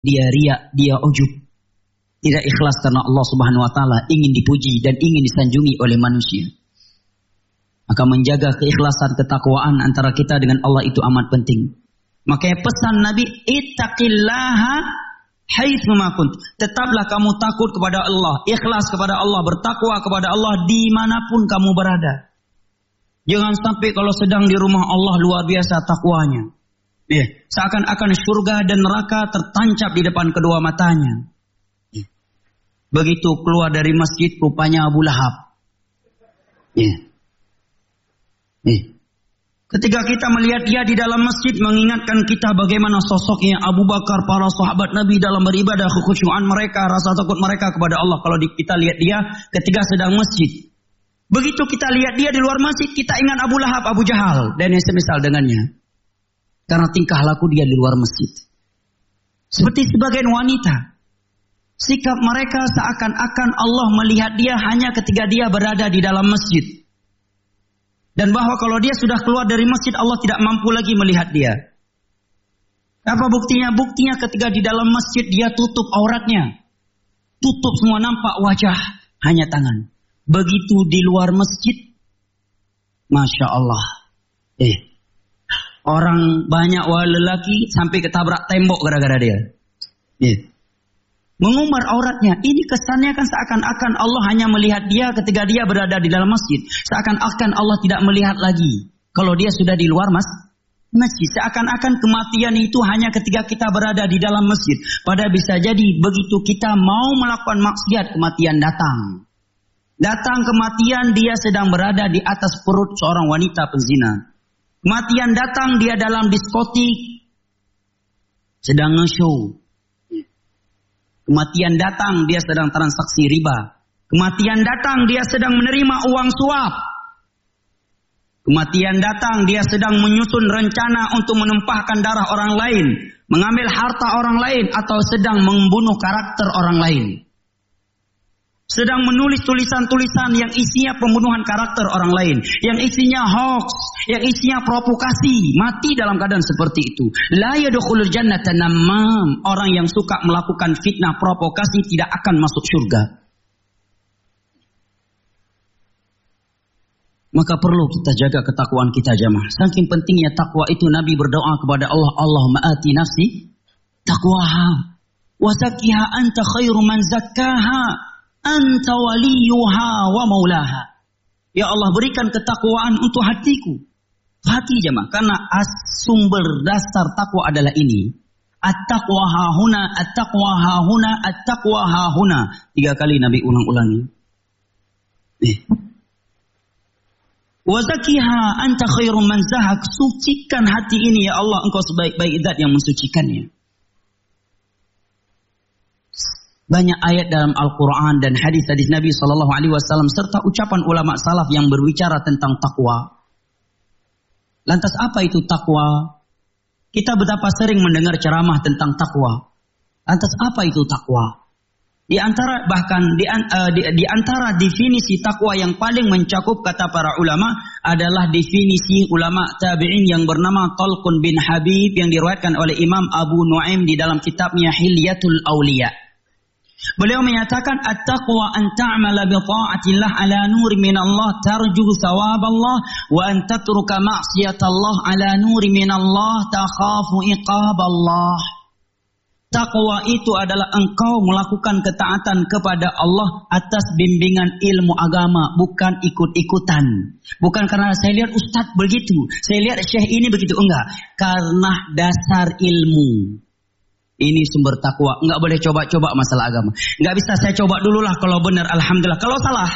dia riya, dia ujub. Tidak ikhlas karena Allah Subhanahu wa taala ingin dipuji dan ingin disanjungi oleh manusia. Maka menjaga keikhlasan, ketakwaan antara kita dengan Allah itu amat penting. Makanya pesan Nabi, ittaqillaha haitsu ma kunt. Tetaplah kamu takut kepada Allah, ikhlas kepada Allah, bertakwa kepada Allah dimanapun kamu berada. Jangan sampai kalau sedang di rumah Allah luar biasa takwanya. Seakan-akan surga dan neraka tertancap di depan kedua matanya. Begitu keluar dari masjid rupanya Abu Lahab. Ketika kita melihat dia di dalam masjid mengingatkan kita bagaimana sosoknya Abu Bakar, para sahabat Nabi dalam beribadah, kekhusyuan mereka, rasa takut mereka kepada Allah. Kalau kita lihat dia ketika sedang masjid. Begitu kita lihat dia di luar masjid, kita ingat Abu Lahab, Abu Jahal dan yang semisal dengannya. Karena tingkah laku dia di luar masjid. Seperti sebagian wanita. Sikap mereka seakan-akan Allah melihat dia hanya ketika dia berada di dalam masjid. Dan bahwa kalau dia sudah keluar dari masjid, Allah tidak mampu lagi melihat dia. Apa buktinya? Buktinya ketika di dalam masjid dia tutup auratnya. Tutup semua, nampak wajah, hanya tangan. Begitu di luar masjid, Masya Allah. Orang banyak lelaki sampai ketabrak tembok gara-gara dia. Mengumbar auratnya. Ini kesannya kan seakan-akan Allah hanya melihat dia ketika dia berada di dalam masjid. Seakan-akan Allah tidak melihat lagi kalau dia sudah di luar masjid. Seakan-akan kematian itu hanya ketika kita berada di dalam masjid. Padahal bisa jadi begitu kita mau melakukan maksiat, kematian datang. Datang kematian, dia sedang berada di atas perut seorang wanita penzina. Kematian datang, dia dalam diskotik sedang nge-show. Kematian datang, dia sedang transaksi riba. Kematian datang, dia sedang menerima uang suap. Kematian datang, dia sedang menyusun rencana untuk menumpahkan darah orang lain, mengambil harta orang lain, atau sedang membunuh karakter orang lain. Sedang menulis tulisan-tulisan yang isinya pembunuhan karakter orang lain, yang isinya hoax, yang isinya provokasi, mati dalam keadaan seperti itu. La yadkhulul jannata namam. Orang yang suka melakukan fitnah, provokasi tidak akan masuk surga. Maka perlu kita jaga ketakwaan kita jamaah. Saking pentingnya takwa itu Nabi berdoa kepada Allah, Allahumma ati nafsi taqwaha wa zakkiha anta khairu man zakkaha anta waliyuha wa maulaha. Ya Allah, berikan ketakwaan untuk hatiku. Hati jemaah, karena sumber dasar takwa adalah ini. At-taqwa hahuna, at-taqwa hahuna, at-taqwa hahuna. 3 kali Nabi ulang-ulangi. Wa zakkiha anta khairu man zahak. Sucikan hati ini ya Allah, Engkau sebaik-baik zat yang mensucikannya. Banyak ayat dalam Al-Quran dan hadis-hadis Nabi SAW serta ucapan ulama salaf yang berbicara tentang takwa. Lantas apa itu takwa? Kita betapa sering mendengar ceramah tentang takwa. Lantas apa itu takwa? Di antara definisi takwa yang paling mencakup kata para ulama adalah definisi ulama tabi'in yang bernama Talqun bin Habib yang diriwayatkan oleh Imam Abu Nuaim di dalam kitabnya Hilyatul Awliya. Beliau menyatakan at-taqwa an ta'mala bi ta'atillah ala nuri minallah tarju thawaballah wa an tatruka ma'siyatallah ala nuri minallah takhafu iqaballah. Taqwa itu adalah engkau melakukan ketaatan kepada Allah atas bimbingan ilmu agama, bukan ikut-ikutan. Bukan karena saya lihat ustaz begitu, saya lihat syekh ini begitu, enggak. Karena dasar ilmu. Ini sumber takwa. Enggak boleh coba-coba masalah agama. Enggak bisa saya coba dululah kalau benar alhamdulillah. Kalau salah,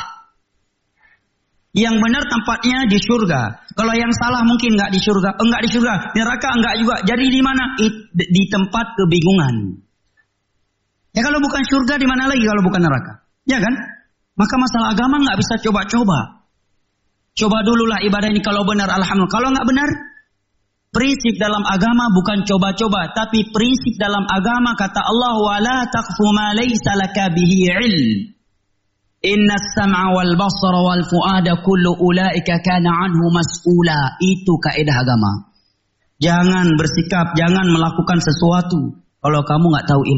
yang benar tempatnya di surga. Kalau yang salah mungkin enggak di surga. Enggak di surga, neraka enggak juga. Jadi di mana? Di tempat kebingungan. Ya kalau bukan surga di mana lagi kalau bukan neraka? Ya kan? Maka masalah agama enggak bisa coba-coba. Coba dululah ibadah ini kalau benar alhamdulillah. Kalau enggak benar, prinsip dalam agama bukan coba-coba, tapi prinsip dalam agama kata Allah, wala taqfu ma laysa laka bihi ilm. Innas sam'a wal basara wal fuada kullu ulaika kana anhu mas'ula. Itu kaidah agama. Jangan bersikap, jangan melakukan sesuatu kalau kamu enggak tahu ilmu.